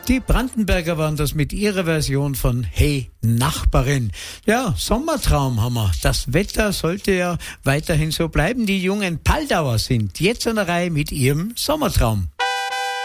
Die Brandenberger waren das mit ihrer Version von Hey Nachbarin. Ja, Sommertraum haben wir. Das Wetter sollte ja weiterhin so bleiben. Die jungen Paldauer sind jetzt an der Reihe mit ihrem Sommertraum.